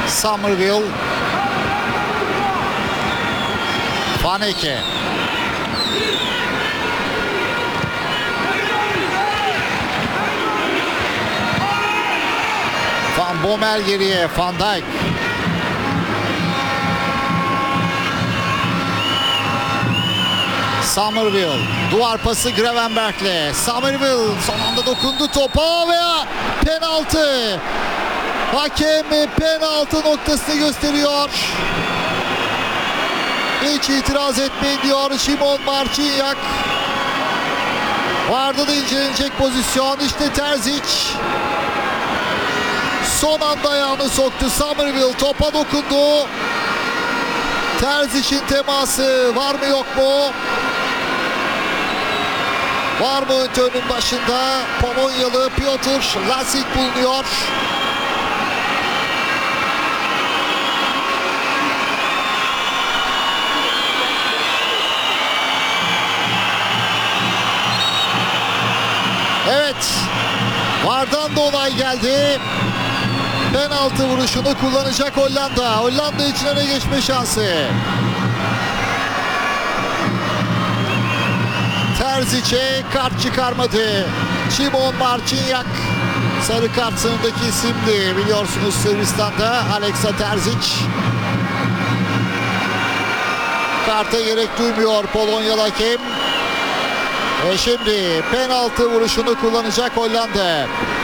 Somerville. Vaneke. Van Bommel geriye. Van Dijk. Somerville. Duvar pası Gravenberch'le. Somerville son anda dokundu topa ve penaltı. Hakem penaltı noktasını gösteriyor. Hiç itiraz etmeyin diyor Szymon Marciniak. Vardı da incelenecek pozisyon. İşte Terzic. Son anda ayağını soktu. Somerville topa dokundu. Terzic'in teması var mı yok mu? Var mı önünün başında? Polonyalı Piotr Lasik bulunuyor. Evet. Vardan da olay geldi. Penaltı vuruşunu kullanacak Hollanda. Hollanda için öne geçme şansı. Terzic'e kart çıkarmadı. Szymon Marciniak sarı kart sınırındaki isimdi. Biliyorsunuz Sırbistan'da Alexa Terzic. Karta gerek duymuyor Polonyalı hakem. Ve şimdi penaltı vuruşunu kullanacak Hollanda.